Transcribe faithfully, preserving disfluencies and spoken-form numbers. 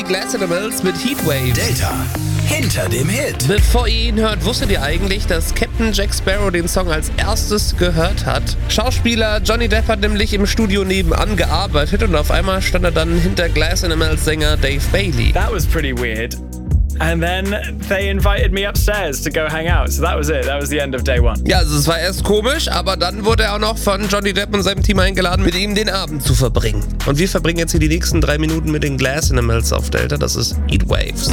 Glass Animals mit Heatwave. Delta hinter dem Hit. Bevor ihr ihn hört, wusstet ihr eigentlich, dass Captain Jack Sparrow den Song als erstes gehört hat? Schauspieler Johnny Depp hat nämlich im Studio nebenan gearbeitet und auf einmal stand er dann hinter Glass Animals Sänger Dave Bailey. That was pretty weird. And then they invited me upstairs to go hang out. So that was it. That was the end of day one. Ja, also es war erst komisch, aber dann wurde er auch noch von Johnny Depp und seinem Team eingeladen, mit ihm den Abend zu verbringen. Und wir verbringen jetzt hier die nächsten drei Minuten mit den Glass Animals auf Delta. Das ist Heatwaves.